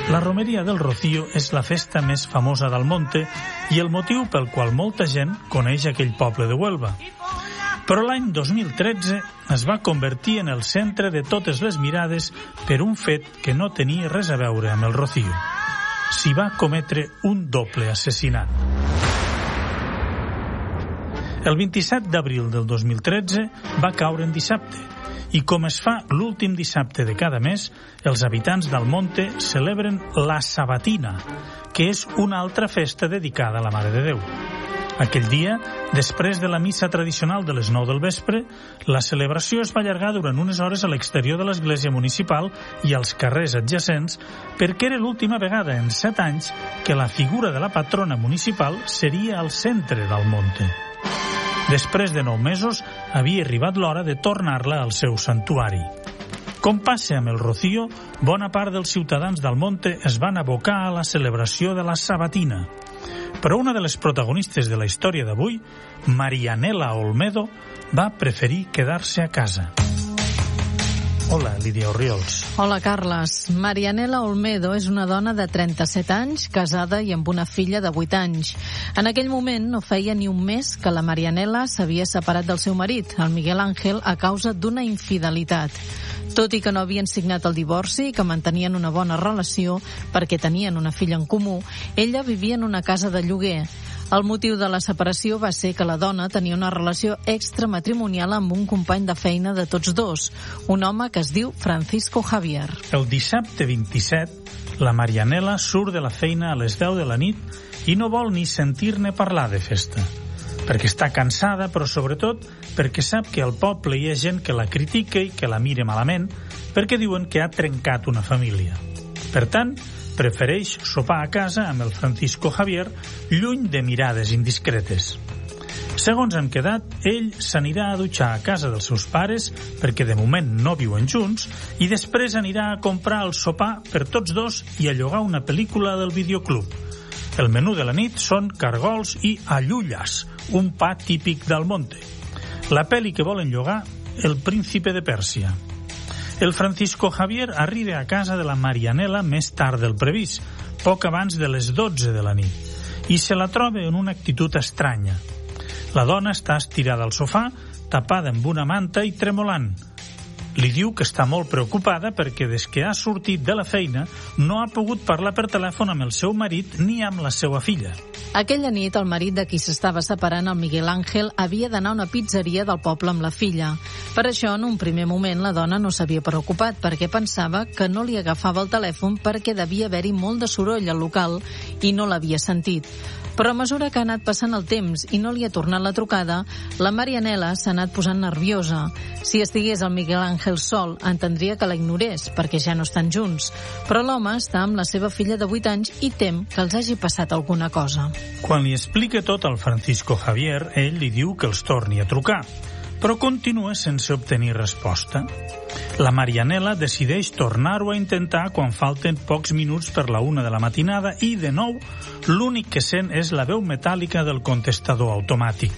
La romeria del Rocío és la festa més famosa del Monte i el motiu pel qual molta gent coneix aquell poble de Huelva. Però l'any 2013 es va convertir en el centre de totes les mirades per un fet que no tenia res a veure amb el Rocío. S'hi va cometre un doble assassinat. El 27 d'abril del 2013 va caure en dissabte i com es fa l'últim dissabte de cada mes, els habitants del Monte celebren la Sabatina, que és una altra festa dedicada a la Mare de Déu. Aquell dia, després de la missa tradicional de les 9 del vespre, la celebració es va allargar durant unes hores a l'exterior de l'església municipal i als carrers adjacents perquè era l'última vegada en 7 anys que la figura de la patrona municipal seria al centre del Monte. Després de 9 mesos, havia arribat l'hora de tornar-la al seu santuari. Com passa amb el Rocío, bona part dels ciutadans del Monte es van abocar a la celebració de la Sabatina. Però una de les protagonistes de la història d'avui, Marianela Olmedo, va preferir quedar-se a casa. Hola, Lídia Orriols. Hola, Carles. Marianela Olmedo és una dona de 37 anys, casada i amb una filla de 8 anys. En aquell moment no feia ni un mes que la Marianela s'havia separat del seu marit, el Miguel Ángel, a causa d'una infidelitat. Tot i que no havien signat el divorci i que mantenien una bona relació perquè tenien una filla en comú, ella vivia en una casa de lloguer. El motiu de la separació va ser que la dona tenia una relació extramatrimonial amb un company de feina de tots dos, un home que es diu Francisco Javier. El dissabte 27, la Marianela surt de la feina a les 10 de la nit i no vol ni sentir-ne parlar de festa. Perquè està cansada, però sobretot perquè sap que al poble hi ha gent que la critica i que la mira malament, perquè diuen que ha trencat una família. Per tant, prefereix sopar a casa amb el Francisco Javier, lluny de mirades indiscretes. Segons han quedat, ell s'anirà a dutxar a casa dels seus pares, perquè de moment no viuen junts, i després anirà a comprar el sopar per tots dos i a llogar una pel·lícula del videoclub. El menú de la nit són cargols i allulles, un pa típic del Monte. La pel·li que volen llogar, El príncipe de Pèrsia. El Francisco Javier arriba a casa de la Marianela més tard del previst, poc abans de les 12 de la nit, i se la troba en una actitud estranya. La dona està estirada al sofà, tapada amb una manta i tremolant. Li diu que està molt preocupada perquè des que ha sortit de la feina no ha pogut parlar per telèfon amb el seu marit ni amb la seva filla. Aquella nit, el marit de qui s'estava separant, el Miguel Ángel, havia d'anar a una pizzeria del poble amb la filla. Per això, en un primer moment, la dona no s'havia preocupat perquè pensava que no li agafava el telèfon perquè devia haver-hi molt de soroll al local i no l'havia sentit. Però a mesura que ha anat passant el temps i no li ha tornat la trucada, la Marianela s'ha anat posant nerviosa. Si estigués el Miguel Ángel sol, entendria que la ignorés, perquè ja no estan junts. Però l'home està amb la seva filla de 8 anys i tem que els hagi passat alguna cosa. Quan li explica tot al Francisco Javier, ell li diu que els torni a trucar, però continua sense obtenir resposta. La Marianela decideix tornar-ho a intentar quan falten pocs minuts per la 1 de la matinada i, de nou, l'únic que sent és la veu metàl·lica del contestador automàtic.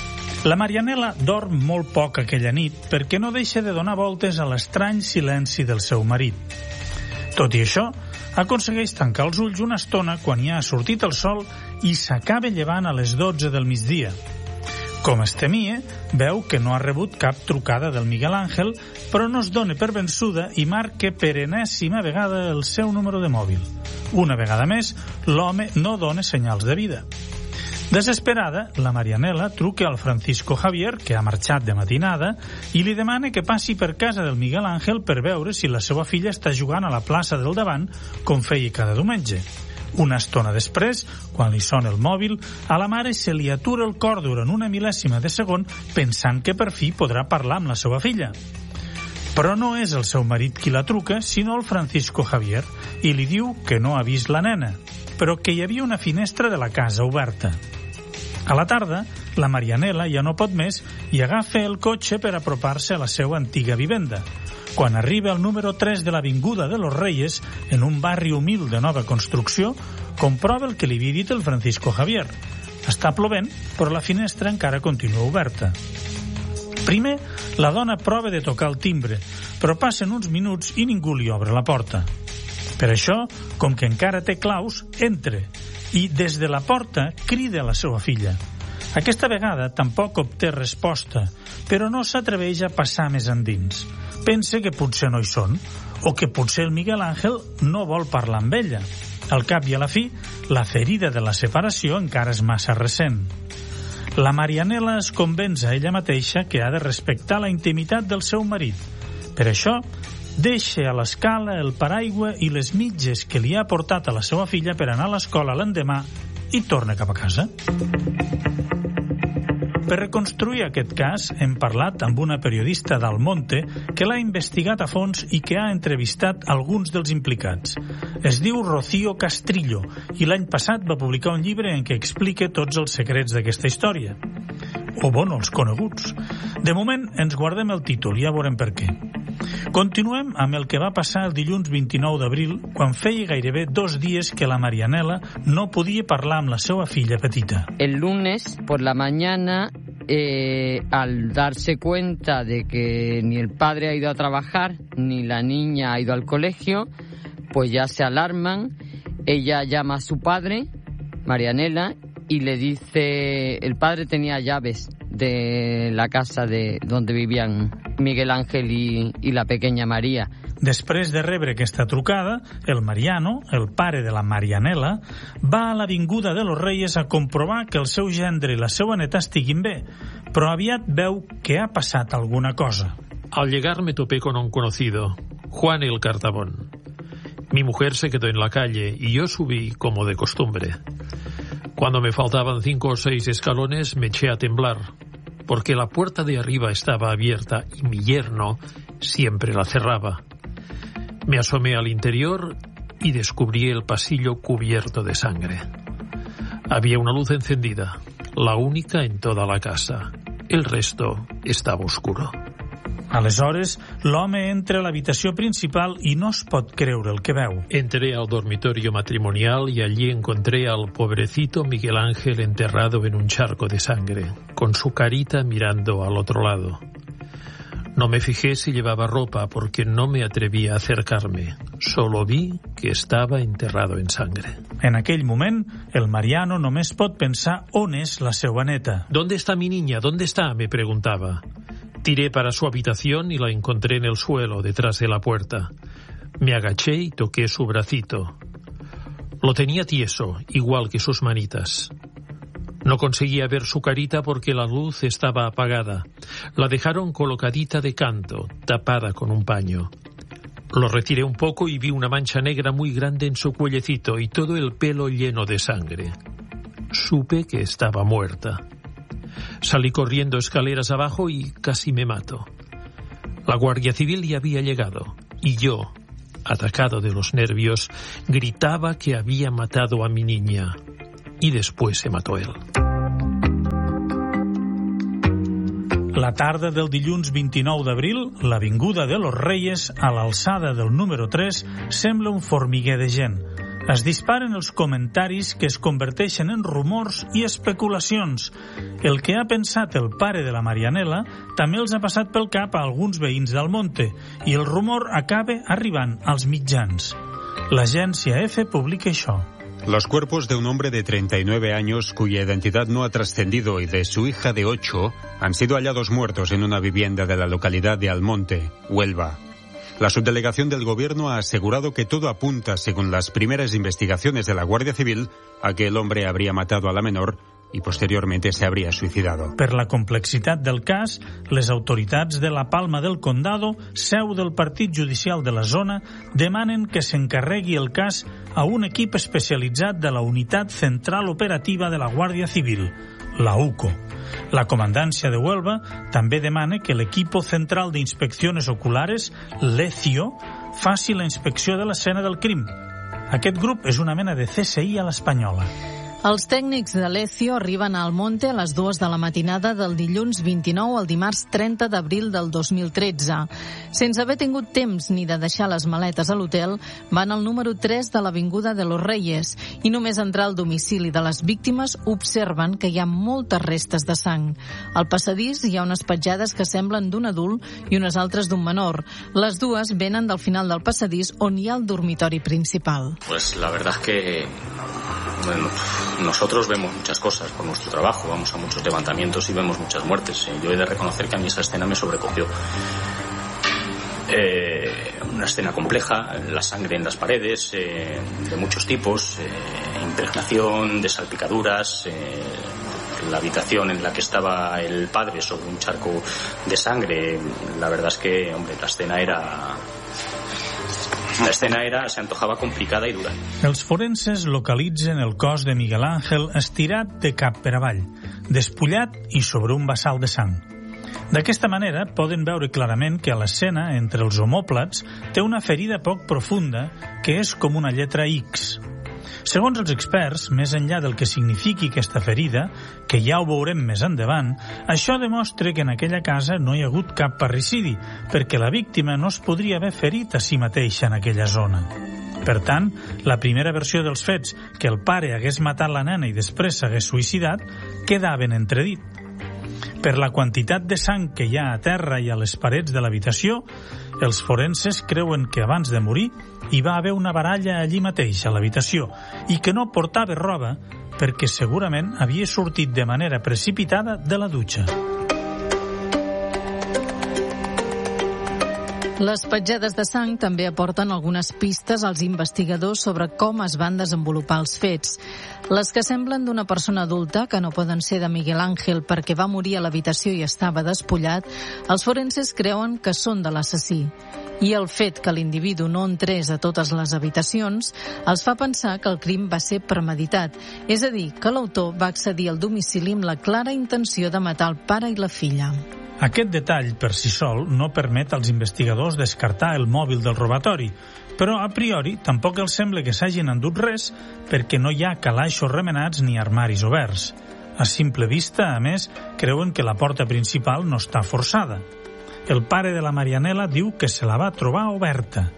La Marianela dorm molt poc aquella nit perquè no deixa de donar voltes a l'estrany silenci del seu marit. Tot i això, aconsegueix tancar els ulls una estona quan ja ha sortit el sol i s'acaba llevant a les 12 del migdia. Com es temia, veu que no ha rebut cap trucada del Miguel Ángel, però no es dona per vençuda i marca per enèsima vegada el seu número de mòbil. Una vegada més, l'home no dona senyals de vida. Desesperada, la Marianela truca al Francisco Javier, que ha marxat de matinada, i li demana que passi per casa del Miguel Ángel per veure si la seva filla està jugant a la plaça del davant, com feia cada diumenge. Una estona després, quan li sona el mòbil, a la mare se li atura el cor durant una mil·lèsima de segon pensant que per fi podrà parlar amb la seva filla. Però no és el seu marit qui la truca, sinó el Francisco Javier, i li diu que no ha vist la nena, però que hi havia una finestra de la casa oberta. A la tarda, la Marianela ja no pot més i agafa el cotxe per apropar-se a la seva antiga vivenda. Quan arriba al número 3 de l'Avinguda de los Reyes, en un barri humil de nova construcció, comprova el que li havia dit el Francisco Javier. Està plovent, però la finestra encara continua oberta. Primer, la dona prova de tocar el timbre, però passen uns minuts i ningú li obre la porta. Per això, com que encara té claus, entra i des de la porta crida a la seva filla. Aquesta vegada tampoc obté resposta, però no s'atreveix a passar més endins. Pensa que potser no hi són, o que potser el Miguel Ángel no vol parlar amb ella. Al cap i a la fi, la ferida de la separació encara és massa recent. La Marianela es convenç a ella mateixa que ha de respectar la intimitat del seu marit. Per això, deixa a l'escala el paraigua i les mitges que li ha portat a la seva filla per anar a l'escola l'endemà i torna cap a casa. Per reconstruir aquest cas, hem parlat amb una periodista d'Al Monte que l'ha investigat a fons i que ha entrevistat alguns dels implicats. Es diu Rocío Castrillo i l'any passat va publicar un llibre en què explica tots els secrets d'aquesta història. O, bueno, els coneguts. De moment, ens guardem el títol, ja veurem per què. Continuem amb el que va passar el dilluns 29 d'abril, quan feia gairebé 2 dies que la Marianela no podia parlar amb la seva filla petita. El lunes por la mañana, al darse cuenta de que ni el padre ha ido a trabajar, ni la niña ha ido al colegio, pues ya se alarman. Ella llama a su padre, Marianela, y le dice, el padre tenía llaves de la casa de donde vivían Miguel Ángel y la pequeña María. Després de rebre aquesta trucada, el Mariano, el pare de la Marianela, va a l'avinguda de los Reyes a comprovar que el seu gendre i la seva neta estiguin bé, però aviat veu que ha passat alguna cosa. Al llegar me topé con un conocido, Juan el Cartabón. Mi mujer se quedó en la calle y yo subí como de costumbre. Cuando me faltaban 5 o 6 escalones me eché a temblar, porque la puerta de arriba estaba abierta y mi yerno siempre la cerraba. Me asomé al interior y descubrí el pasillo cubierto de sangre. Había una luz encendida, la única en toda la casa. El resto estaba oscuro. Aleshores, l'home entra a l'habitació principal i no es pot creure el que veu. Entré al dormitorio matrimonial y allí encontré al pobrecito Miguel Ángel enterrado en un charco de sangre, con su carita mirando al otro lado. No me fijé si llevaba ropa porque no me atreví a acercarme. Solo vi que estaba enterrado en sangre. En aquell moment, el Mariano només pot pensar on és la seva neta. ¿Dónde está mi niña? ¿Dónde está? Me preguntaba. Tiré para su habitación y la encontré en el suelo, detrás de la puerta. Me agaché y toqué su bracito. Lo tenía tieso, igual que sus manitas. No conseguía ver su carita porque la luz estaba apagada. La dejaron colocadita de canto, tapada con un paño. Lo retiré un poco y vi una mancha negra muy grande en su cuellecito y todo el pelo lleno de sangre. Supe que estaba muerta. Salí corriendo escaleras abajo y casi me mato. La Guardia Civil ya había llegado y yo, atacado de los nervios, gritaba que había matado a mi niña y después se mató él. La tarda del dilluns 29 d'abril, l'avinguda de los Reyes, a l'alçada del número 3, sembla un formiguer de gent. Es disparen els comentaris que es converteixen en rumors i especulacions. El que ha pensat el pare de la Marianela també els ha passat pel cap a alguns veïns del Monte i el rumor acaba arribant als mitjans. L'agència EFE publica això. Los cuerpos de un hombre de 39 años cuya identidad no ha trascendido y de su hija de 8 han sido hallados muertos en una vivienda de la localidad de Almonte, Huelva. La subdelegación del gobierno ha asegurado que todo apunta, según las primeras investigaciones de la Guardia Civil, a que el hombre habría matado a la menor i posteriorment se habría suicidado. Per la complexitat del cas, les autoritats de la Palma del Condado, seu del partit judicial de la zona, demanen que s'encarregui el cas a un equip especialitzat de la Unitat Central Operativa de la Guàrdia Civil, la UCO. La comandància de Huelva també demana que l'Equipo Central de Inspecciones Oculares, l'ECIO, faci la inspecció de l'escena del crim. Aquest grup és una mena de CSI a l'espanyola. Els tècnics de l'Ezio arriben a Almonte a les 2 de la matinada del dilluns 29 al dimarts 30 d'abril del 2013. Sense haver tingut temps ni de deixar les maletes a l'hotel, van al número 3 de l'Avinguda de los Reyes i només entrar al domicili de les víctimes observen que hi ha moltes restes de sang. Al passadís hi ha unes petjades que semblen d'un adult i unes altres d'un menor. Les dues venen del final del passadís on hi ha el dormitori principal. Pues la verdad es que bueno, nosotros vemos muchas cosas por nuestro trabajo, vamos a muchos levantamientos y vemos muchas muertes. Yo he de reconocer que a mí esa escena me sobrecogió. Una escena compleja, la sangre en las paredes, de muchos tipos, impregnación, de salpicaduras, la habitación en la que estaba el padre sobre un charco de sangre. La verdad es que, hombre, la escena se antojava complicada i dura. Els forenses localitzen el cos de Miguel Ángel estirat de cap per avall, despullat i sobre un bassal de sang. D'aquesta manera poden veure clarament que a l'escena, entre els omòplats, té una ferida poc profunda que és com una lletra X. Segons els experts, més enllà del que signifiqui aquesta ferida, que ja ho veurem més endavant, això demostra que en aquella casa no hi ha hagut cap parricidi, perquè la víctima no es podria haver ferit a si mateixa en aquella zona. Per tant, la primera versió dels fets, que el pare hagués matat la nena i després s'hagués suïcidat, quedava en entredit. Per la quantitat de sang que hi ha a terra i a les parets de l'habitació, els forenses creuen que abans de morir hi va haver una baralla allí mateix, a l'habitació, i que no portava roba perquè segurament havia sortit de manera precipitada de la dutxa. Les petjades de sang també aporten algunes pistes als investigadors sobre com es van desenvolupar els fets. Les que semblen d'una persona adulta, que no poden ser de Miguel Ángel perquè va morir a l'habitació i estava despullat, els forenses creuen que són de l'assassí. I el fet que l'individu no entrés a totes les habitacions els fa pensar que el crim va ser premeditat, és a dir, que l'autor va accedir al domicili amb la clara intenció de matar el pare i la filla. Aquest detall per si sol no permet als investigadors descartar el mòbil del robatori, però a priori tampoc els sembla que s'hagin endut res perquè no hi ha calaixos remenats ni armaris oberts. A simple vista, a més, creuen que la porta principal no està forçada. El pare de la Marianela diu que se la va trobar oberta.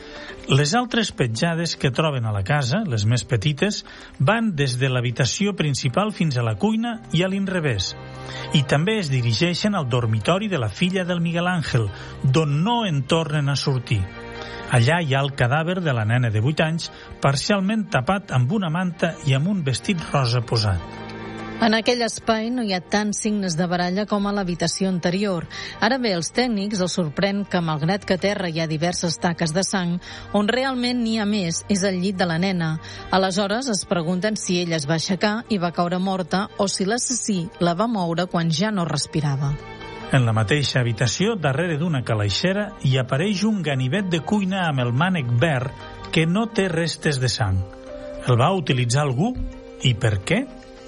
Les altres petjades que troben a la casa, les més petites, van des de l'habitació principal fins a la cuina i a l'inrevés. I també es dirigeixen al dormitori de la filla del Miguel Ángel, d'on no en tornen a sortir. Allà hi ha el cadàver de la nena de 8 anys, parcialment tapat amb una manta i amb un vestit rosa posat. En aquell espai no hi ha tants signes de baralla com a l'habitació anterior. Ara bé, els tècnics els sorprèn que, malgrat que a terra hi ha diverses taques de sang, on realment n'hi ha més és el llit de la nena. Aleshores es pregunten si ella es va aixecar i va caure morta o si l'assassí la va moure quan ja no respirava. En la mateixa habitació, darrere d'una calaixera, hi apareix un ganivet de cuina amb el mànec verd que no té restes de sang. El va utilitzar algú? I per què?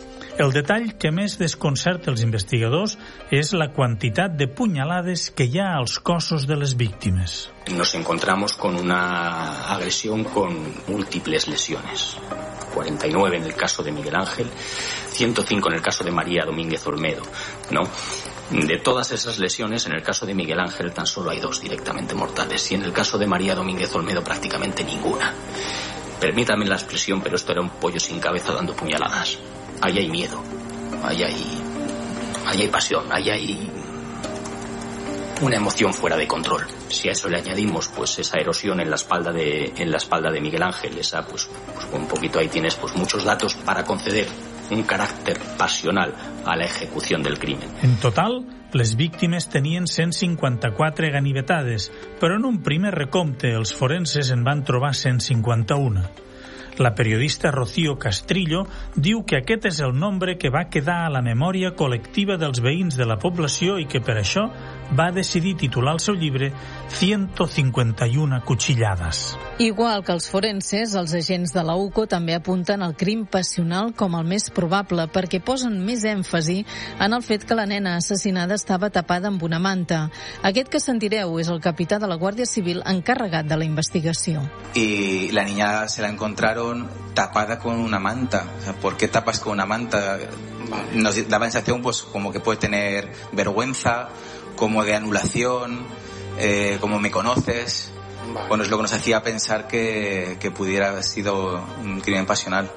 El detall que més desconcerta els investigadors és la quantitat de puñalades que hi ha als cossos de les víctimes. Nos encontramos con una agresión con múltiples lesiones. 49 en el caso de Miguel Ángel, 105 en el caso de María Domínguez Olmedo, ¿no? De todas esas lesiones, en el caso de Miguel Ángel tan solo hay 2 directamente mortales y en el caso de María Domínguez Olmedo prácticamente ninguna. Permítame la expresión, pero esto era un pollo sin cabeza dando puñaladas. Ahí hay miedo, ahí hay pasión, ahí hay una emoción fuera de control. Si a eso le añadimos pues esa erosión en la espalda de Miguel Ángel, esa pues un poquito ahí tienes pues muchos datos para conceder un carácter pasional a la ejecución del crimen. En total, les víctimes tenien 154 ganivetades, però en un primer recompte els forenses en van trobar 151. La periodista Rocío Castrillo diu que aquest és el nombre que va quedar a la memòria col·lectiva dels veïns de la població i que per això va decidir titular el seu llibre 151 cuchillades. Igual que els forenses, els agents de la UCO també apunten al crim passional com el més probable, perquè posen més èmfasi en el fet que la nena assassinada estava tapada amb una manta. Aquest que sentireu és el capità de la Guàrdia Civil encarregat de la investigació. Y la niña se la encontraron tapada con una manta. O sea, ¿por qué tapas con una manta? Nos daba la sensación pues como que puede tener vergüenza, como de anulación, como me conoces. Bueno, es lo que nos hacía pensar que pudiera haber sido un crimen pasional.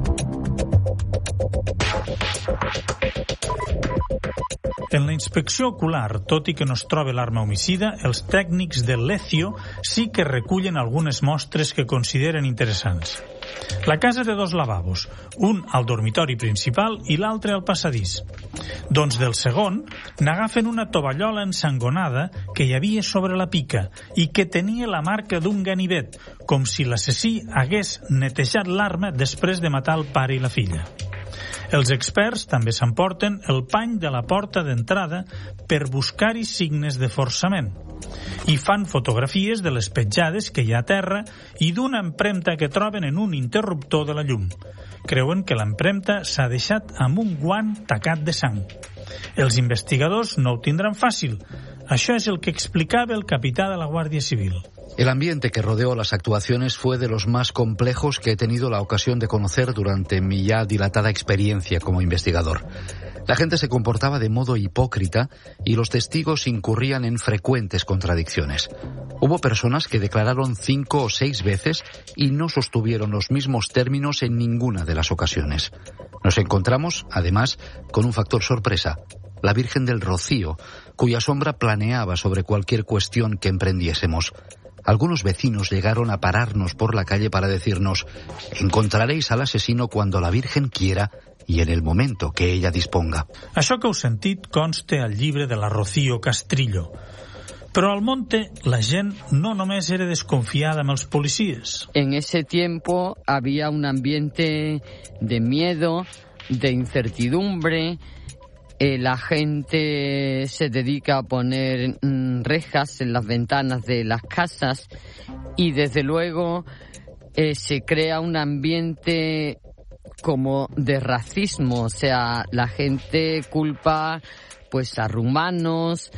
En la inspecció ocular, tot i que no es troba l'arma homicida, els tècnics de l'Ezio sí que recullen algunes mostres que consideren interessants. La casa té 2 lavabos, un al dormitori principal i l'altre al passadís. Doncs del segon, n'agafen una tovallola ensangonada que hi havia sobre la pica i que tenia la marca d'un ganivet, com si l'assassí hagués netejat l'arma després de matar el pare i la filla. Els experts també s'emporten el pany de la porta d'entrada per buscar-hi signes de forçament i fan fotografies de les petjades que hi ha a terra i d'una empremta que troben en un interruptor de la llum. Creuen que l'empremta s'ha deixat amb un guant tacat de sang. Els investigadors no ho tindran fàcil. Això és el que explicava el capità de la Guàrdia Civil. El ambiente que rodeó las actuaciones fue de los más complejos que he tenido la ocasión de conocer durante mi ya dilatada experiencia como investigador. La gente se comportaba de modo hipócrita y los testigos incurrían en frecuentes contradicciones. Hubo personas que declararon 5 o 6 veces y no sostuvieron los mismos términos en ninguna de las ocasiones. Nos encontramos, además, con un factor sorpresa: la Virgen del Rocío, cuya sombra planeaba sobre cualquier cuestión que emprendiésemos. Algunos vecinos llegaron a pararnos por la calle para decirnos: encontraréis al asesino cuando la Virgen quiera y en el momento que ella disponga. Això que heu sentit consta al llibre de la Rocío Castrillo. Però al monte la gent no només era desconfiada amb els policies. En ese tiempo había un ambiente de miedo, de incertidumbre. La gente se dedica a poner rejas en las ventanas de las casas y desde luego se crea un ambiente como de racismo. O sea, la gente culpa pues a rumanos,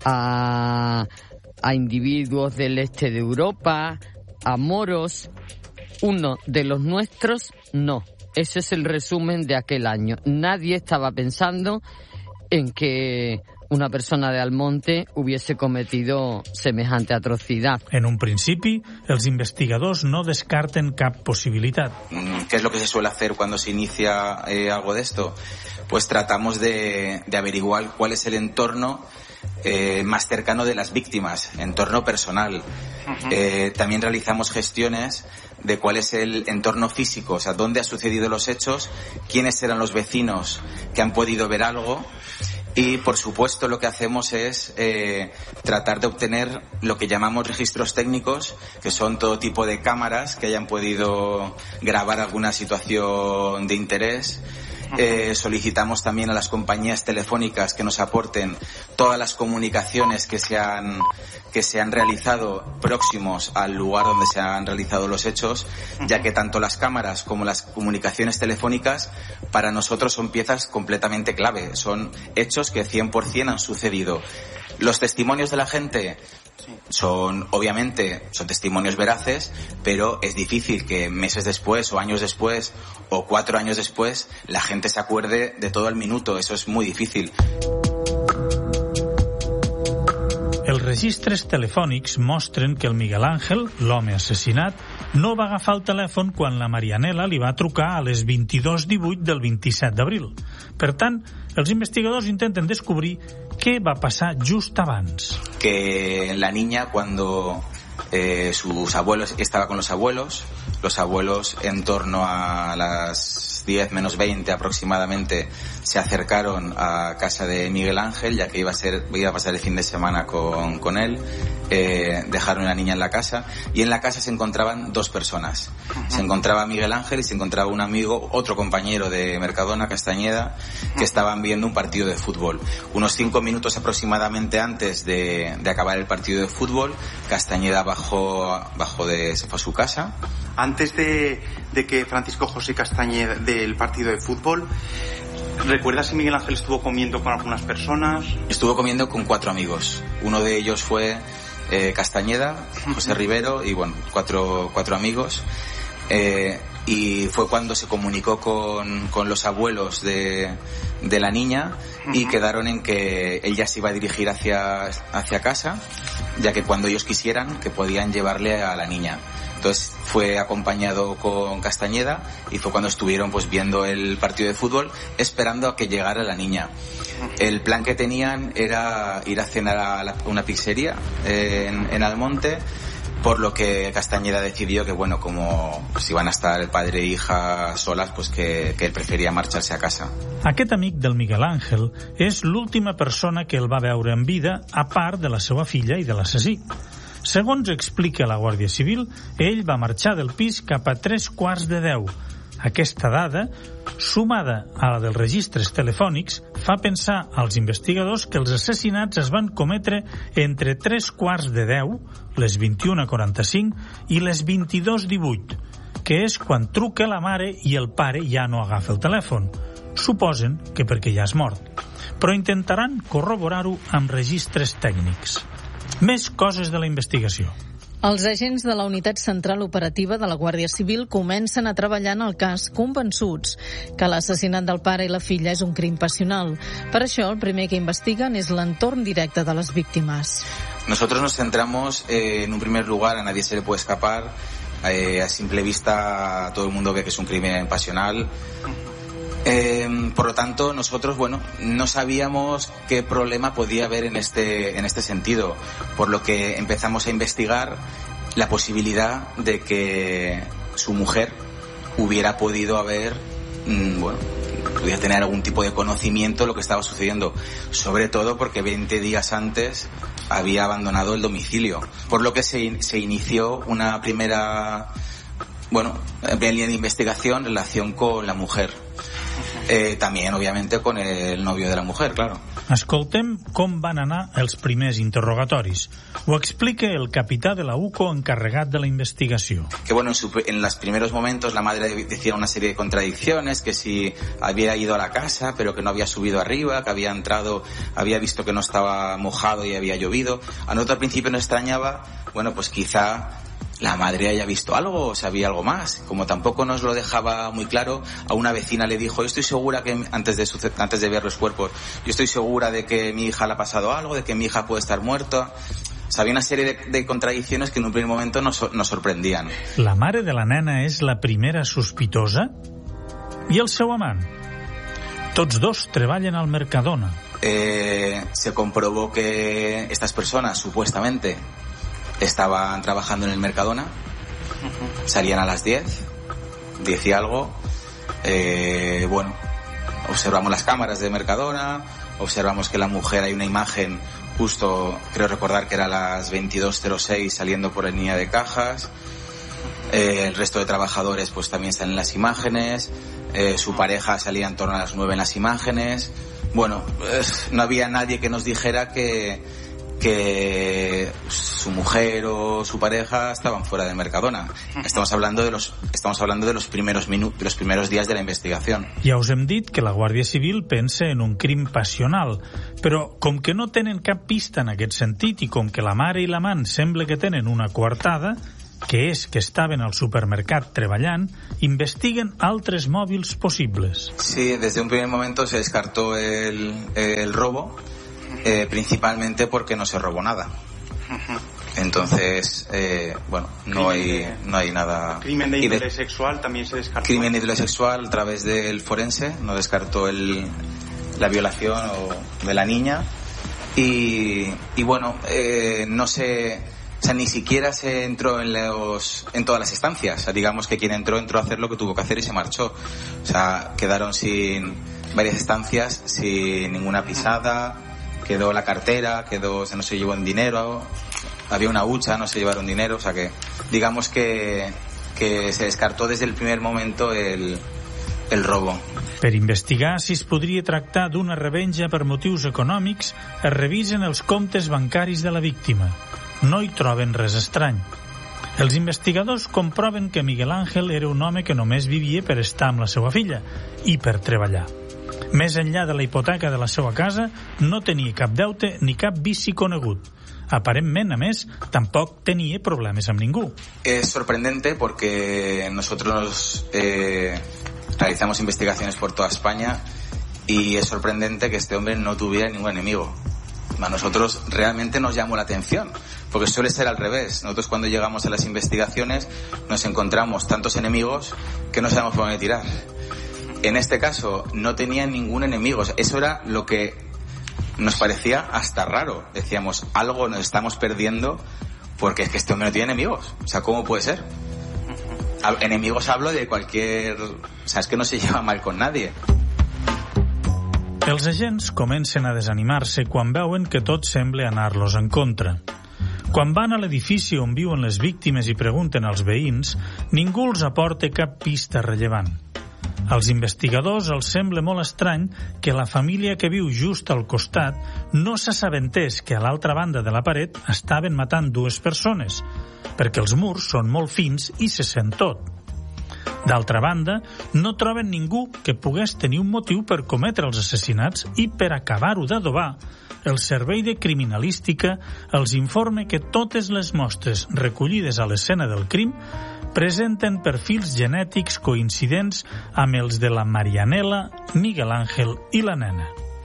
a individuos del este de Europa, a moros. Uno de los nuestros, no. Ese es el resumen de aquel año. Nadie estaba pensando en que una persona de Almonte hubiese cometido semejante atrocidad. En un principi, els investigadors no descarten cap possibilitat. ¿Qué es lo que se suele hacer cuando se inicia algo de esto? Pues tratamos de averiguar cuál es el entorno más cercano de las víctimas, entorno personal. También realizamos gestiones de cuál es el entorno físico, o sea, dónde han sucedido los hechos, quiénes eran los vecinos que han podido ver algo. Y, por supuesto, lo que hacemos es tratar de obtener lo que llamamos registros técnicos, que son todo tipo de cámaras que hayan podido grabar alguna situación de interés. Solicitamos también a las compañías telefónicas que nos aporten todas las comunicaciones que se han realizado próximos al lugar donde se han realizado los hechos, ya que tanto las cámaras como las comunicaciones telefónicas para nosotros son piezas completamente clave, son hechos que 100% han sucedido. Los testimonios de la gente son testimonios veraces, pero es difícil que meses después o años después o 4 años después la gente se acuerde de todo al minuto. Eso es muy difícil. Els registres telefònics mostren que el Miguel Ángel, l'home assassinat, no va agafar el telèfon quan la Marianela li va trucar a les 22:18 del 27 d'abril. Per tant, els investigadors intenten descobrir què va passar just abans. Que la niña, cuando sus abuelos, estaba con los abuelos en torno a las las 10 menos 20 aproximadamente se acercaron a casa de Miguel Ángel, ya que iba a pasar el fin de semana con él. Dejaron a la niña en la casa, y en la casa se encontraban dos personas. Se encontraba Miguel Ángel y se encontraba un amigo, otro compañero de Mercadona, Castañeda, que estaban viendo un partido de fútbol. Unos 5 minutos aproximadamente antes de acabar el partido de fútbol, Castañeda se fue a su casa. Antes de que Francisco José Castañeda del partido de fútbol, ¿recuerdas si Miguel Ángel estuvo comiendo con algunas personas? Estuvo comiendo con 4 amigos. Uno de ellos fue Castañeda, José Rivero, y bueno, cuatro amigos. Y fue cuando se comunicó con los abuelos de la niña, y quedaron en que él ya se iba a dirigir hacia casa, ya que cuando ellos quisieran, que podían llevarle a la niña. Entonces fue acompañado con Castañeda, y fue cuando estuvieron pues viendo el partido de fútbol, esperando a que llegara la niña. El plan que tenían era ir a cenar a una pizzería en Almonte, por lo que Castañeda decidió que, bueno, como si van a estar el padre e hija solas, pues que él prefería marxar-se a casa. Aquest amic del Miguel Ángel és l'última persona que el va veure en vida, a part de la seva filla i de l'assassí. Segons explica la Guàrdia Civil, ell va marxar del pis cap a 9:45. Aquesta dada, sumada a la dels registres telefònics, fa pensar als investigadors que els assassinats es van cometre entre 9:45, les 21:45, i les 22:18, que és quan truca la mare i el pare ja no agafa el telèfon. Suposen que perquè ja és mort, però intentaran corroborar-ho amb registres tècnics. Més coses de la investigació. Els agents de la Unitat Central Operativa de la Guàrdia Civil comencen a treballar en el cas convençuts que l'assassinat del pare i la filla és un crim passional. Per això, el primer que investiguen és l'entorn directe de les víctimes. Nosotros nos centramos en un primer lugar, a nadie se le puede escapar, a simple vista todo el mundo ve que es un crimen pasional. Por lo tanto, nosotros, no sabíamos qué problema podía haber en este sentido, por lo que empezamos a investigar la posibilidad de que su mujer hubiera podido haber, pudiera tener algún tipo de conocimiento de lo que estaba sucediendo, sobre todo porque 20 días antes había abandonado el domicilio, por lo que se inició una primera línea de investigación en relación con la mujer. También, obviamente, con el novio de la mujer, claro. Escoltem com van anar els primers interrogatoris. Ho explica el capità de la UCO encarregat de la investigació. Que en los primeros momentos la madre decía una serie de contradicciones, que si había ido a la casa pero que no había subido arriba, que había entrado, había visto que no estaba mojado y había llovido. A nosotros al principio nos extrañaba, pues quizá la madre haya visto algo o sabía algo más. Como tampoco nos lo dejaba muy claro, a una vecina le dijo, yo estoy segura que antes de ver los cuerpos, yo estoy segura de que mi hija le ha pasado algo, de que mi hija puede estar muerta. O sea, había una serie de contradicciones que en un primer momento nos sorprendían. La mare de la nena és la primera sospitosa? I el seu amant? Tots dos treballen al Mercadona. Se comprobó que estas personas, supuestamente, estaban trabajando en el Mercadona, salían a las 10 y algo. Observamos las cámaras de Mercadona, observamos que la mujer, hay una imagen justo, creo recordar que era a las 22:06 saliendo por la línea de cajas. El resto de trabajadores pues también salen en las imágenes. Su pareja salía en torno a las 9 en las imágenes. No había nadie que nos dijera que su mujer o su pareja estaban fuera del Mercadona. Estamos hablando de los primeros días de la investigación. Ja us hem dit que la Guàrdia Civil pensa en un crim passional, però com que no tenen cap pista en aquest sentit i com que la mare i l'amant sembla que tenen una coartada, que és que estaven al supermercat treballant, investiguen altres mòbils possibles. Sí, desde un primer momento se descartó el robo, principalmente porque no se robó nada. Entonces, no hay nada. Crimen de índole sexual también se descartó. Crimen de índole sexual a través del forense, no descartó la violación de la niña. Y no O sea, ni siquiera se entró en todas las estancias. O sea, digamos que quien entró a hacer lo que tuvo que hacer y se marchó. O sea, quedaron sin varias estancias, sin ninguna pisada, quedó la cartera, no se llevó un dinero, había una hucha, no se llevaron dinero. O sea que, digamos que se descartó desde el primer momento el robo. Per investigar si es podria tractar d'una revenja per motius econòmics, es revisen els comptes bancaris de la víctima. No hi troben res estrany. Els investigadors comproven que Miguel Ángel era un home que només vivia per estar amb la seva filla i per treballar. Més enllà de la hipoteca de la seva casa, no tenia cap deute ni cap vici conegut. Aparentment, a més, tampoc tenia problemes amb ningú. Es sorprendente porque nosotros realizamos investigaciones por toda España y es sorprendente que este hombre no tuviera ningún enemigo. A nosotros realmente nos llamó la atención, porque suele ser al revés. Nosotros cuando llegamos a las investigaciones nos encontramos tantos enemigos que no sabemos por dónde tirar. En este caso no tenía ningún enemigo. Eso era lo que nos parecía hasta raro. Decíamos, algo nos estamos perdiendo porque es que este hombre no tiene enemigos. O sea, ¿cómo puede ser? Enemigos hablo de cualquier... O sea, es que no se lleva mal con nadie. Els agents comencen a desanimar-se quan veuen que tot sembla anar-los en contra. Quan van a l'edifici on viuen les víctimes i pregunten als veïns, ningú els aporta cap pista rellevant. Als investigadors els sembla molt estrany que la família que viu just al costat no s'assabentés que a l'altra banda de la paret estaven matant dues persones, perquè els murs són molt fins i se sent tot. D'altra banda, no troben ningú que pogués tenir un motiu per cometre els assassinats i per acabar-ho d'adobar, el Servei de Criminalística els informa que totes les mostres recollides a l'escena del crim presenten perfils genètics coincidents amb els de la Marianela, Miguel Ángel i la nena.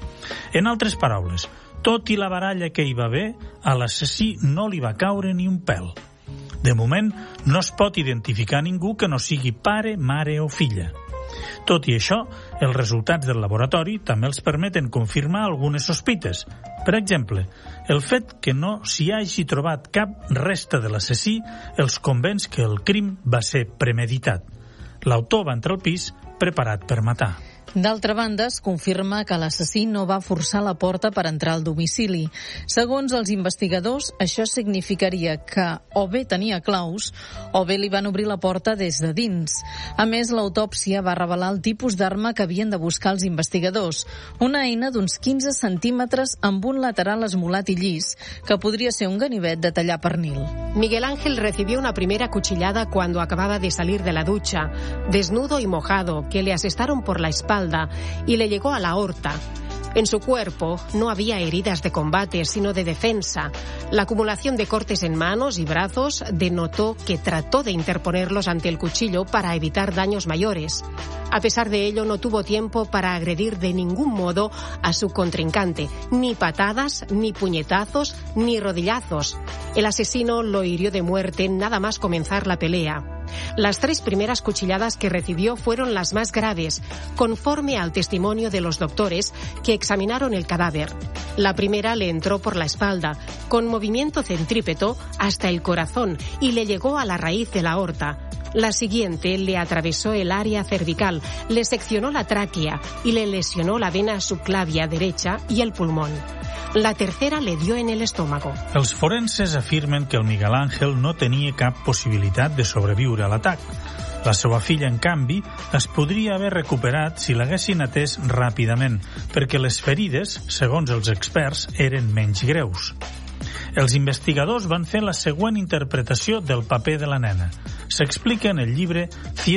En altres paraules, tot i la baralla que hi va haver, a l'assassí no li va caure ni un pèl. De moment, no es pot identificar ningú que no sigui pare, mare o filla. Tot i això, els resultats del laboratori també els permeten confirmar algunes sospites. Per exemple, el fet que no s'hi hagi trobat cap resta de l'assassí els convenç que el crim va ser premeditat. L'autor va entrar al pis preparat per matar. D'altra banda, es confirma que l'assassí no va forçar la porta per entrar al domicili. Segons els investigadors, això significaria que o bé tenia claus o bé li van obrir la porta des de dins. A més, l'autòpsia va revelar el tipus d'arma que havien de buscar els investigadors, una eina d'uns 15 centímetres amb un lateral esmolat i llis, que podria ser un ganivet de tallar pernil. Miguel Ángel recibió una primera cuchillada cuando acababa de salir de la ducha, desnudo y mojado, que le asestaron por la espalda y le llegó a la aorta. En su cuerpo no había heridas de combate, sino de defensa. La acumulación de cortes en manos y brazos denotó que trató de interponerlos ante el cuchillo para evitar daños mayores. A pesar de ello, no tuvo tiempo para agredir de ningún modo a su contrincante, ni patadas, ni puñetazos, ni rodillazos. El asesino lo hirió de muerte nada más comenzar la pelea. Las 3 primeras cuchilladas que recibió fueron las más graves, conforme al testimonio de los doctores que examinaron el cadáver. La primera le entró por la espalda, con movimiento centrípeto hasta el corazón y le llegó a la raíz de la aorta. La siguiente le atravesó el área cervical, le seccionó la tráquea y le lesionó la vena subclavia derecha y el pulmón. La tercera le dio en el estómago. Els forenses afirmen que el Miguel Ángel no tenia cap possibilitat de sobreviure a l'atac. La seva filla, en canvi, es podria haver recuperat si l'haguessin atès ràpidament, perquè les ferides, segons els experts, eren menys greus. Els investigadors van fer la següent interpretació del paper de la nena. S'explica en el llibre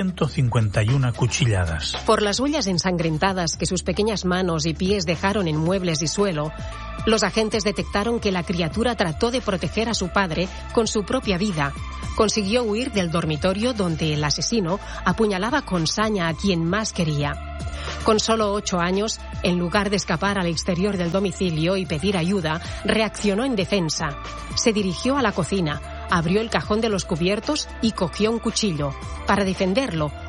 151 cuchilladas. Por las huellas ensangrentadas que sus pequeñas manos y pies dejaron en muebles y suelo, los agentes detectaron que la criatura trató de proteger a su padre con su propia vida. Consiguió huir del dormitorio donde el asesino apuñalaba con saña a quien más quería. Con solo 8 años, en lugar de escapar al exterior del domicilio y pedir ayuda, reaccionó en defensa. Se dirigió a la cocina, abrió el cajón de los cubiertos y cogió un cuchillo. Para defenderlo,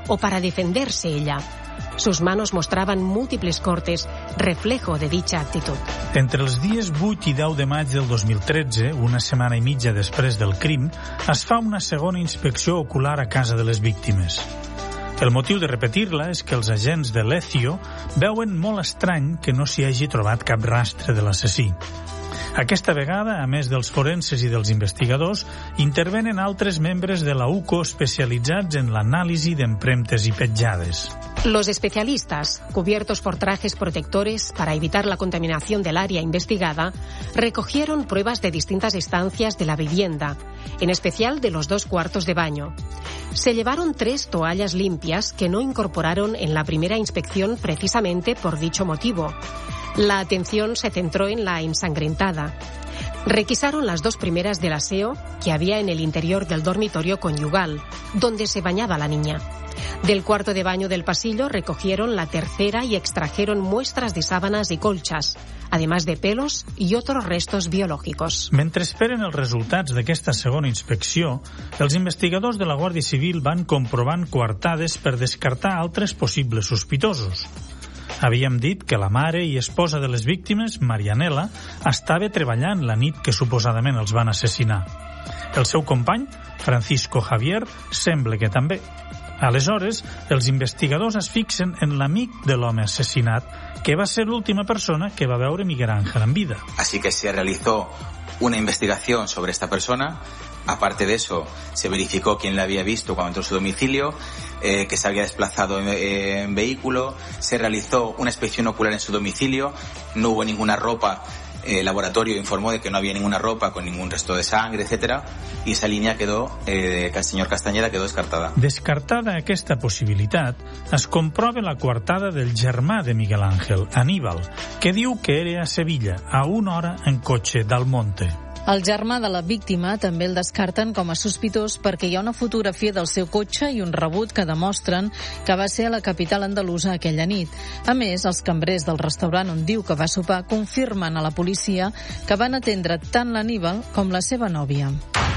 o para defenderse ella. Sus manos mostraban múltiples cortes, reflejo de dicha actitud. Entre els dies 8 i 10 de maig del 2013, una setmana i mitja després del crim, es fa una segona inspecció ocular a casa de les víctimes. El motiu de repetir-la és que els agents de l'Ezio veuen molt estrany que no s'hi hagi trobat cap rastre de l'assassí. Aquesta vegada, a més dels forenses i dels investigadors, intervenen altres membres de la UCO especialitzats en l'anàlisi d'empremtes i petjades. Los especialistas, cubiertos por trajes protectores para evitar la contaminación del área investigada, recogieron pruebas de distintas estancias de la vivienda, en especial de los 2 cuartos de baño. Se llevaron 3 toallas limpias que no incorporaron en la primera inspección precisamente por dicho motivo. La atención se centró en la ensangrentada. Requisaron las 2 primeras del aseo que había en el interior del dormitorio conyugal, donde se bañaba la niña. Del cuarto de baño del pasillo recogieron la tercera y extrajeron muestras de sábanas y colchas, además de pelos y otros restos biológicos. Mentre esperen els resultats d'aquesta segona inspecció, els investigadors de la Guàrdia Civil van comprovant coartades per descartar altres possibles sospitosos. Havíem dit que la mare i esposa de les víctimes, Marianela, estava treballant la nit que suposadament els van assassinar. El seu company, Francisco Javier, sembla que també. Aleshores, els investigadors es fixen en l'amic de l'home assassinat, que va ser l'última persona que va veure Miguel Ángel en vida. Así que se realizó una investigación sobre esta persona. Aparte de eso, se verificó quién la había visto cuando entró a su domicilio, que se había desplazado en vehículo. Se realizó una inspección ocular en su domicilio. No hubo ninguna ropa. El laboratorio informó de que no había ninguna ropa con ningún resto de sangre, etcétera, y esa línea quedó, el señor Castañeda quedó descartada. Descartada aquesta possibilitat, es comprova la coartada del germà de Miguel Ángel, Aníbal, que diu que era a Sevilla, a 1 hora en cotxe d'Almonte. El germà de la víctima també el descarten com a sospitós perquè hi ha una fotografia del seu cotxe i un rebut que demostren que va ser a la capital andalusa aquella nit. A més, els cambrers del restaurant on diu que va sopar confirmen a la policia que van atendre tant l'Aníbal com la seva nòvia.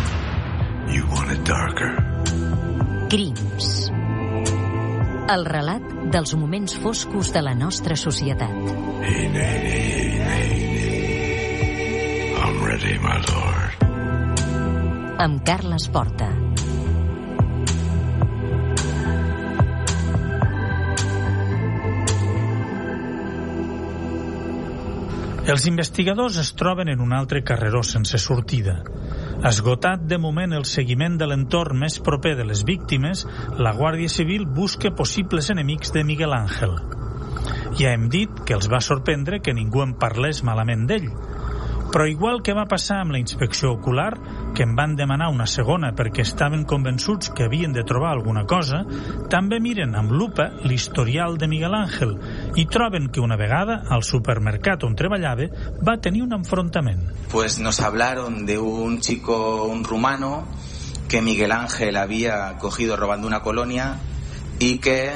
You want it darker. Crims. El relat dels moments foscos de la nostra societat. Hey, I'm ready, my lord. Amb Carles Porta. Els investigadors es troben en un altre carreró sense sortida. Esgotat de moment el seguiment de l'entorn més proper de les víctimes, la Guàrdia Civil busca possibles enemics de Miguel Ángel. Ja hem dit que els va sorprendre que ningú en parlés malament d'ell. Però igual que va passar amb la inspecció ocular, que en van demanar una segona perquè estaven convençuts que havien de trobar alguna cosa, també miren amb lupa l'historial de Miguel Ángel i troben que una vegada al supermercat on treballava va tenir un enfrontament. Pues nos hablaron de un chico, un rumano, que Miguel Ángel había cogido robando una colonia y que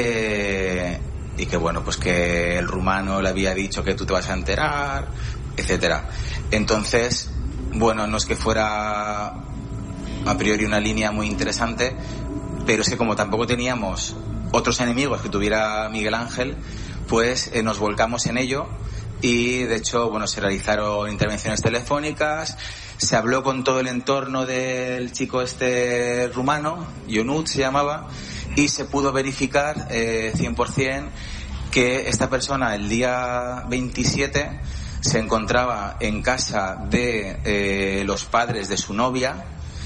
bueno, pues que el rumano le había dicho que tú te vas a enterar, etcétera. Entonces, bueno, no es que fuera a priori una línea muy interesante, pero es que como tampoco teníamos otros enemigos que tuviera Miguel Ángel, pues nos volcamos en ello y de hecho, bueno, se realizaron intervenciones telefónicas, se habló con todo el entorno del chico este rumano, Yonut se llamaba, y se pudo verificar 100% que esta persona el día 27 se encontraba en casa de los padres de su novia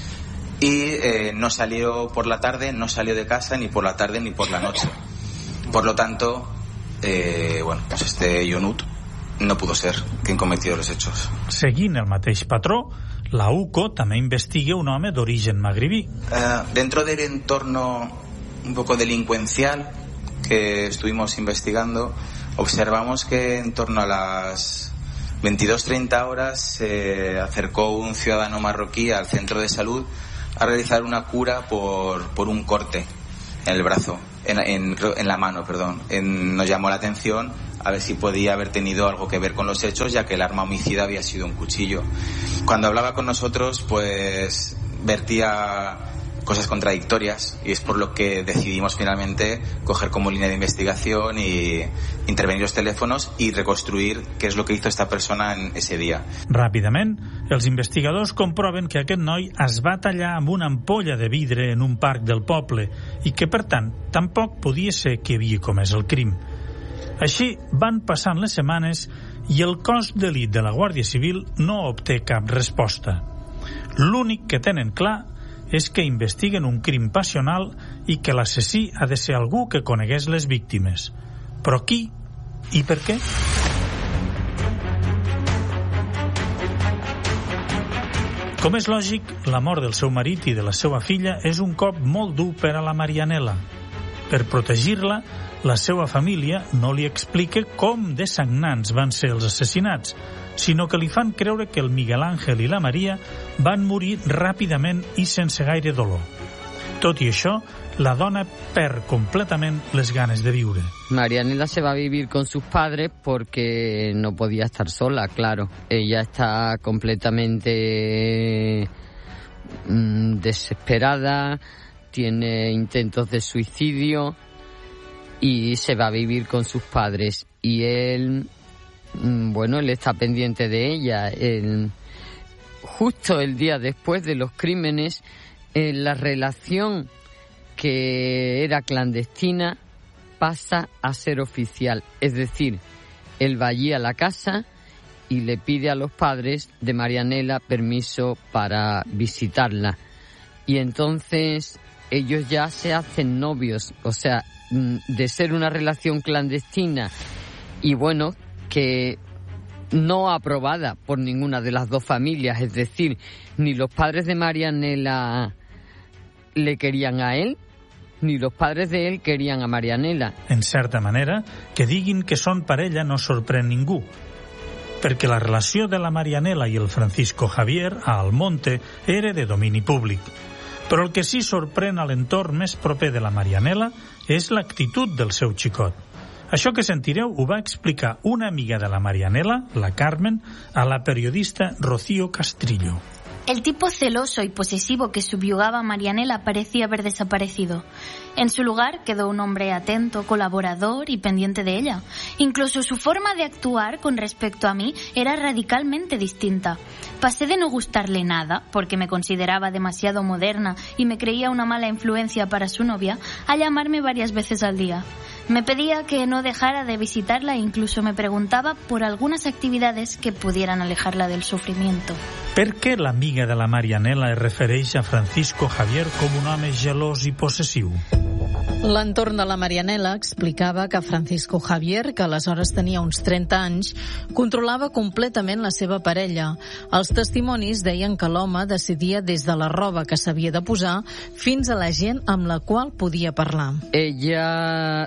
y no salió por la tarde, no salió de casa ni por la tarde ni por la noche. Por lo tanto, bueno, pues este Yonut no pudo ser quien cometió los hechos. Seguint el mateix patró, la UCO també investiga un home d'origen magribí. Dentro del entorno un poco delincuencial que estuvimos investigando, observamos que en torno a las 22:30 horas se acercó un ciudadano marroquí al centro de salud a realizar una cura por un corte en el brazo, en la mano, perdón. Nos llamó la atención a ver si podía haber tenido algo que ver con los hechos, ya que el arma homicida había sido un cuchillo. Cuando hablaba con nosotros, pues vertía cosas contradictorias, y es por lo que decidimos finalmente coger como línea de investigación y intervenir los teléfonos y reconstruir qué és lo que hizo esta persona en ese dia. Ràpidament, els investigadors comproven que aquest noi es va tallar amb una ampolla de vidre en un parc del poble i que, per tant, tampoc podia ser que havia comès el crim. Així van passant les setmanes i el cos d'elit de la Guàrdia Civil no obté cap resposta. L'únic que tenen clar és que investiguen un crim passional i que l'assassí ha de ser algú que conegués les víctimes. Però qui i per què? Com és lògic, la mort del seu marit i de la seva filla és un cop molt dur per a la Marianela. Per protegir-la, la seva família no li explica com de sagnants van ser els assassinats, sinó que li fan creure que el Miguel Ángel i la Maria van morir ràpidament i sense gaire dolor. Tot i això, la dona perd completamente les ganes de vivir. Marianela se va a vivir con sus padres porque no podía estar sola, claro. Ella está completamente desesperada, tiene intentos de suicidio y se va a vivir con sus padres. Y él, bueno, él está pendiente de ella. Justo el día después de los crímenes, la relación que era clandestina pasa a ser oficial. Es decir, él va allí a la casa y le pide a los padres de Marianela permiso para visitarla. Y entonces ellos ya se hacen novios. O sea, de ser una relación clandestina y bueno, que no aprobada por ninguna de las dos familias. Es decir, ni los padres de Marianela le querían a él, ni los padres de él querían a Marianela. En certa manera, que diguin que són parella no sorprèn ningú, perquè la relació de la Marianela i el Francisco Javier a Almonte era de domini públic. Però el que sí sorprèn a l'entorn més proper de la Marianela és l'actitud del seu xicot. Això que sentireu ho va explicar una amiga de la Marianela, la Carmen, a la periodista Rocío Castrillo. El tipo celoso y posesivo que subyugaba a Marianela parecía haber desaparecido. En su lugar quedó un hombre atento, colaborador y pendiente de ella. Incluso su forma de actuar con respecto a mí era radicalmente distinta. Pasé de no gustarle nada, porque me consideraba demasiado moderna y me creía una mala influencia para su novia, a llamarme varias veces al día. Me pedía que no dejara de visitarla e incluso me preguntaba por algunas actividades que pudieran alejarla del sufrimiento. Per què l'amiga de la Marianela es refereix a Francisco Javier com un home gelós i possessiu? L'entorn de la Marianela explicava que Francisco Javier, que aleshores tenia uns 30 anys, controlava completament la seva parella. Els testimonis deien que l'home decidia des de la roba que s'havia de posar fins a la gent amb la qual podia parlar. Ella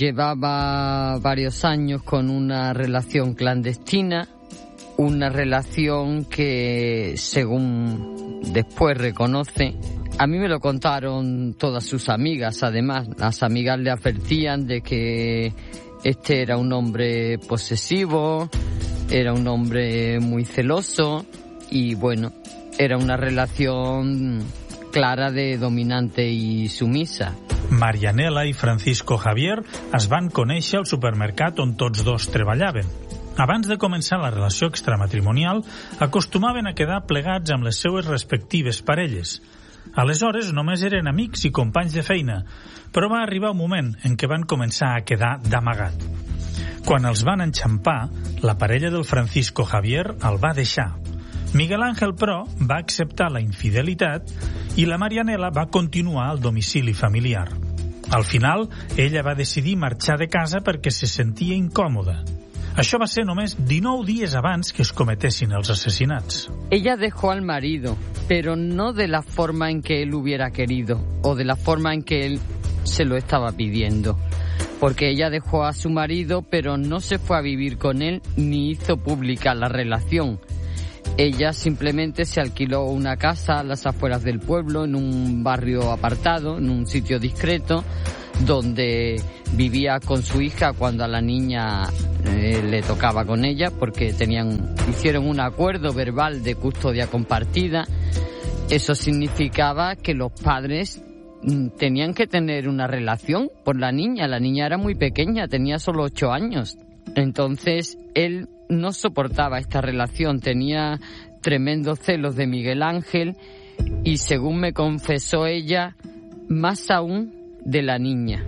llevaba varios años con una relación clandestina, una relación que, según después reconoce, a mí me lo contaron todas sus amigas. Además, las amigas le advertían de que este era un hombre posesivo, era un hombre muy celoso y, bueno, era una relación clara de dominante i sumisa. Marianela i Francisco Javier es van conèixer al supermercat on tots dos treballaven. Abans de començar la relació extramatrimonial, acostumaven a quedar plegats amb les seues respectives parelles. Aleshores només eren amics i companys de feina, però va arribar un moment en què van començar a quedar d'amagat. Quan els van enxampar, la parella del Francisco Javier el va deixar. Miguel Ángel, però, va acceptar la infidelitat i la Marianela va continuar al domicili familiar. Al final, ella va decidir marxar de casa perquè se sentia incòmoda. Això va ser només 19 días abans que es cometessin els assassinats. Ella dejó al marido, pero no de la forma en que él hubiera querido o de la forma en que él se lo estaba pidiendo. Porque ella dejó a su marido, pero no se fue a vivir con él ni hizo pública la relación. Ella simplemente se alquiló una casa a las afueras del pueblo, en un barrio apartado, en un sitio discreto, donde vivía con su hija cuando a la niña le tocaba con ella, porque hicieron un acuerdo verbal de custodia compartida Eso significaba que los padres tenían que tener una relación por la niña. La niña era muy pequeña, tenía solo 8 años. Entonces él no soportaba esta relación, tenía tremendos celos de Miguel Ángel y, según me confesó ella, más aún de la niña.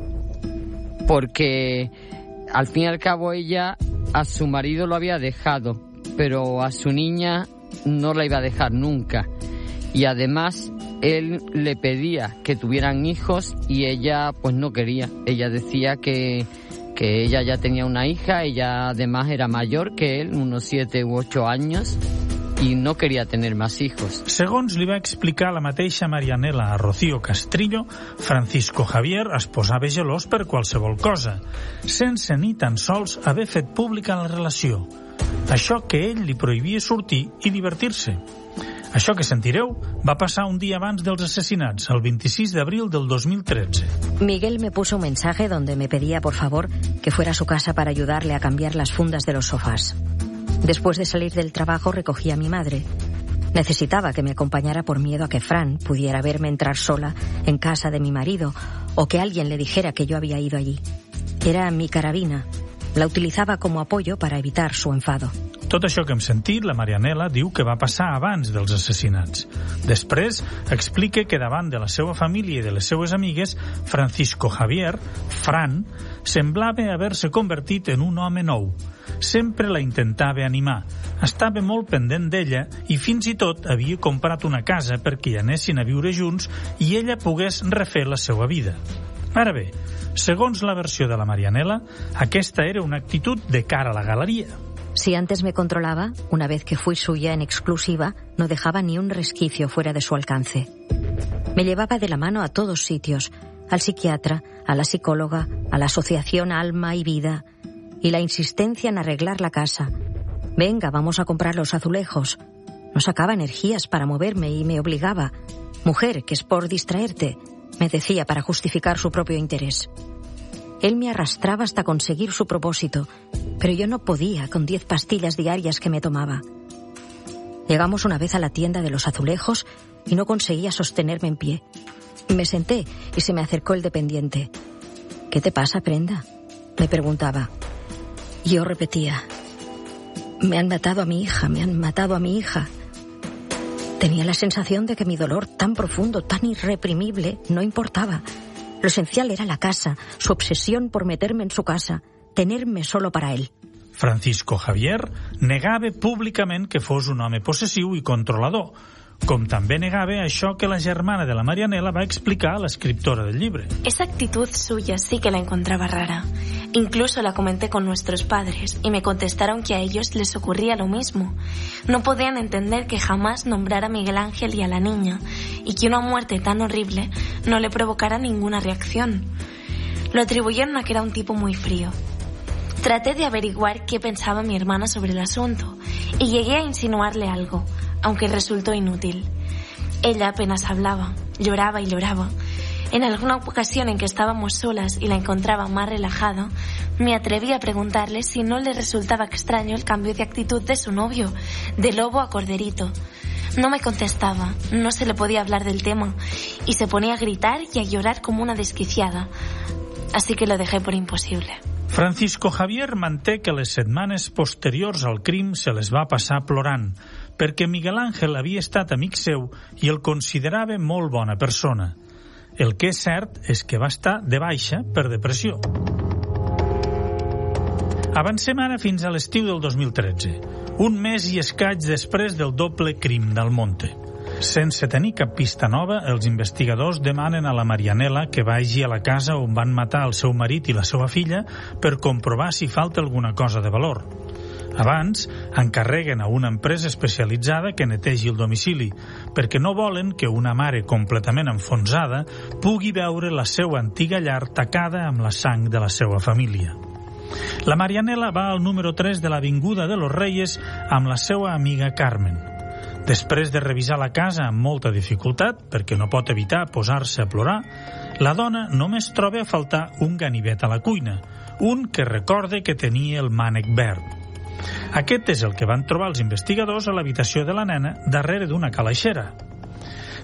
Porque al fin y al cabo ella a su marido lo había dejado, pero a su niña no la iba a dejar nunca. Y además él le pedía que tuvieran hijos y ella pues no quería. Ella decía que ella ya tenía una hija, ella además era mayor que él, unos 7 u 8 años, i no queria tenir més hijos. Segons li va explicar la mateixa Marianela a Rocío Castrillo, Francisco Javier es posava gelós per qualsevol cosa, sense ni tan sols haver fet pública la relació. Això que ell li prohibia sortir i divertir-se. Això que sentireu va passar un dia abans dels assassinats, el 26 de abril del 2013. Miguel me puso un mensaje donde me pedía por favor que fuera a su casa para ayudarle a cambiar las fundas de los sofás. Después de salir del trabajo recogí a mi madre. Necesitaba que me acompañara por miedo a que Fran pudiera verme entrar sola en casa de mi marido o que alguien le dijera que yo había ido allí. Era mi carabina. La utilizaba como apoyo para evitar su enfado. Tot això que hem sentit, la Marianela diu que va passar abans dels assassinats. Després explica que davant de la seva família i de les seues amigues, Francisco Javier, Fran, semblava haver-se convertit en un home nou. Sempre la intentava animar, estava molt pendent d'ella i fins i tot havia comprat una casa perquè hi anessin a viure junts i ella pogués refer la seva vida. Ara bé, segons la versió de la Marianela, aquesta era una actitud de cara a la galeria. Si antes me controlaba, una vez que fui suya en exclusiva, no dejaba ni un resquicio fuera de su alcance. Me llevaba de la mano a todos sitios, al psiquiatra, a la psicóloga, a la asociación Alma y Vida, y la insistencia en arreglar la casa. Venga, vamos a comprar los azulejos. No sacaba energías para moverme y me obligaba. Mujer, que es por distraerte, me decía para justificar su propio interés. Él me arrastraba hasta conseguir su propósito, pero yo no podía con 10 pastillas diarias que me tomaba. Llegamos una vez a la tienda de los azulejos y no conseguía sostenerme en pie. Me senté y se me acercó el dependiente. ¿Qué te pasa, Prenda?, me preguntaba. Yo repetía, me han matado a mi hija, me han matado a mi hija. Tenía la sensación de que mi dolor tan profundo, tan irreprimible, no importaba. Lo esencial era la casa, su obsesión por meterme en su casa, tenerme solo para él. Francisco Javier negava públicament que fos un home possessiu i controlador, com també negava això que la germana de la Marianela va explicar a l'escriptora del llibre. Esa actitud suya sí que la encontraba rara. Incluso la comenté con nuestros padres y me contestaron que a ellos les ocurría lo mismo. No podían entender que jamás nombrara a Miguel Ángel y a la niña y que una muerte tan horrible no le provocara ninguna reacción. Lo atribuyeron a que era un tipo muy frío. Traté de averiguar qué pensaba mi hermana sobre el asunto y llegué a insinuarle algo, aunque resultó inútil. Ella apenas hablaba, lloraba y lloraba. En alguna ocasión en que estábamos solas y la encontraba más relajada, me atreví a preguntarle si no le resultaba extraño el cambio de actitud de su novio, de lobo a corderito. No me contestaba, no se le podía hablar del tema, y se ponía a gritar y a llorar como una desquiciada. Así que lo dejé por imposible. Francisco Javier manté que les setmanes posteriors al crim se les va passar plorant, perquè Miguel Ángel havia estat amic seu i el considerava molt bona persona. El que és cert és que va estar de baixa per depressió. Avancem ara fins a l'estiu del 2013, un mes i escaig després del doble crim d'Almonte. Sense tenir cap pista nova, els investigadors demanen a la Marianela que vagi a la casa on van matar el seu marit i la seva filla per comprovar si falta alguna cosa de valor. Abans, encarreguen a una empresa especialitzada que netegi el domicili, perquè no volen que una mare completament enfonsada pugui veure la seva antiga llar tacada amb la sang de la seva família. La Marianela va al número 3 de l'Avinguda de los Reyes amb la seva amiga Carmen. Després de revisar la casa amb molta dificultat, perquè no pot evitar posar-se a plorar, la dona només troba a faltar un ganivet a la cuina, un que recorde que tenia el mànec verd. Aquest és el que van trobar els investigadors a l'habitació de la nena darrere d'una calaixera.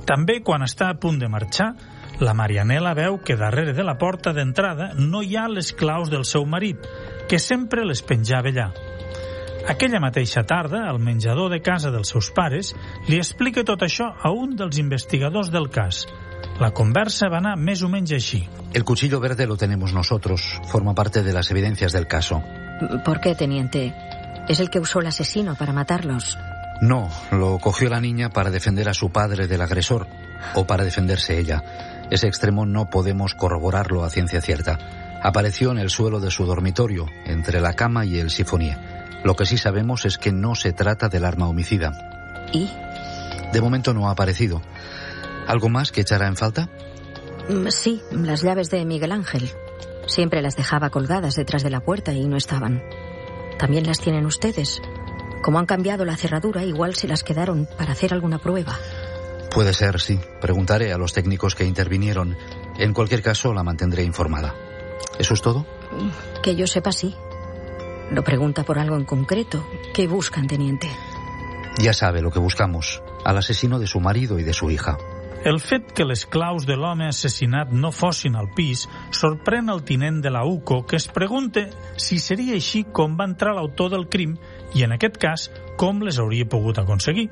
També, quan està a punt de marxar, la Marianela veu que darrere de la porta d'entrada no hi ha les claus del seu marit, que sempre les penjava allà. Aquella mateixa tarda, al menjador de casa dels seus pares, li explica tot això a un dels investigadors del cas. La conversa va anar més o menys així. El cuchillo verde lo tenemos nosotros. Forma parte de las evidencias del caso. ¿Por qué, teniente? ¿Es el que usó el asesino para matarlos? No, lo cogió la niña para defender a su padre del agresor, o para defenderse ella. Ese extremo no podemos corroborarlo a ciencia cierta. Apareció en el suelo de su dormitorio, entre la cama y el sifonier. Lo que sí sabemos es que no se trata del arma homicida. ¿Y? De momento no ha aparecido. ¿Algo más que echará en falta? Sí, las llaves de Miguel Ángel. Siempre las dejaba colgadas detrás de la puerta y no estaban. ¿También las tienen ustedes? Como han cambiado la cerradura, igual se las quedaron para hacer alguna prueba. Puede ser, sí. Preguntaré a los técnicos que intervinieron. En cualquier caso, la mantendré informada. ¿Eso es todo? Que yo sepa, sí. ¿Lo pregunta por algo en concreto? ¿Qué buscan, teniente? Ya sabe lo que buscamos. Al asesino de su marido y de su hija. El fet que les claus de l'home assassinat no fossin al pis sorprèn el tinent de la UCO, que es pregunta si seria així com va entrar l'autor del crim i, en aquest cas, com les hauria pogut aconseguir.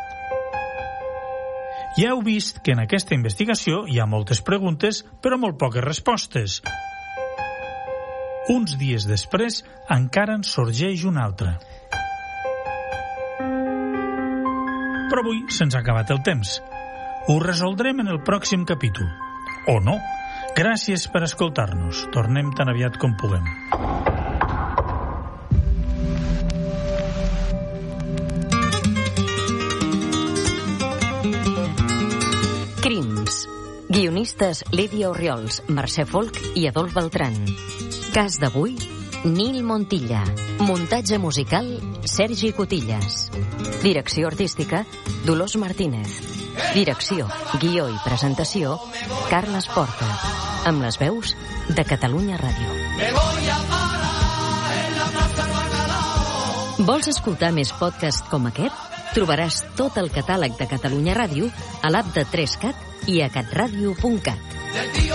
Ja heu vist que en aquesta investigació hi ha moltes preguntes, però molt poques respostes. Uns dies després, encara en sorgeix una altra. Però avui se'ns ha acabat el temps. Ho resoldrem en el pròxim capítol. O no. Gràcies per escoltar-nos. Tornem tan aviat com puguem. Crims. Guionistes Lídia Orriols, Mercè Folk i Adolf Beltran. Cas d'avui, Nil Montilla. Muntatge musical, Sergi Cotillas. Direcció artística, Dolors Martínez. Direcció, guió i presentació, Carles Porta. Amb les veus de Catalunya Ràdio. Vols escoltar més podcasts com aquest? Trobaràs tot el catàleg de Catalunya Ràdio a l'app de 3Cat i a catradio.cat.